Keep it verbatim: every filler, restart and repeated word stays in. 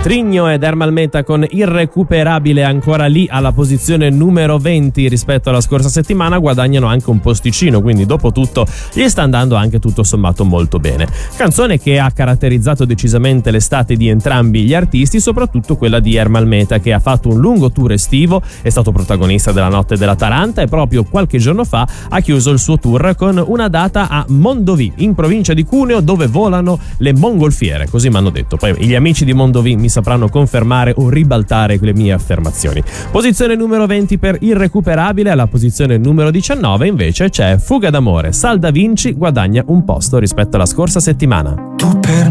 Trigno ed Ermalmeta con Irrecuperabile, ancora lì alla posizione numero venti rispetto alla scorsa settimana, guadagnano anche un posticino, quindi dopo tutto gli sta andando anche tutto sommato molto bene. Canzone che ha caratterizzato decisamente l'estate di entrambi gli artisti, soprattutto quella di Ermalmeta, che ha fatto un lungo tour estivo, è stato protagonista della Notte della Taranta e proprio qualche giorno fa ha chiuso il suo tour con una data a Mondovì, in provincia di Cuneo, dove volano le mongolfiere, così mi hanno detto. Poi gli amici di Mondovì mi sapranno confermare o ribaltare le mie affermazioni. Posizione numero venti per Irrecuperabile. Alla posizione numero diciannove invece c'è Fuga d'amore. Sal Da Vinci guadagna un posto rispetto alla scorsa settimana. Tu per